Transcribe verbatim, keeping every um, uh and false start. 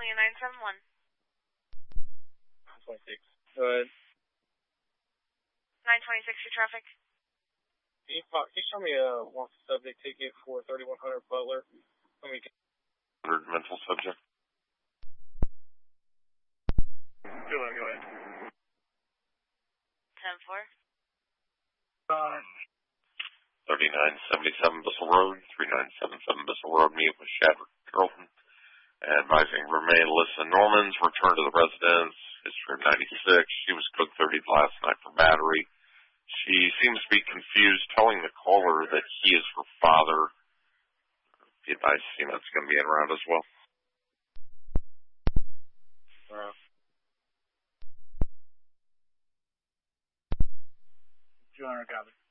California nine seven one. twenty-six. Go ahead. nine twenty-six, your traffic. Can you, can you show me a one subject ticket for thirty-one hundred Butler? Let me get mental subject. Go ahead. Go ahead. ten four. Uh, thirty-nine seventy-seven Bissell Road, thirty-nine seventy-seven Bissell Road, meet with Shadrick Carlton. Advising remain Alyssa Norman's return to the residence, history of ninety-six. She was cooked thirty last night for battery. She seems to be confused, telling the caller that he is her father. The advice team that's going to be around as well. Uh, two hundred, got it.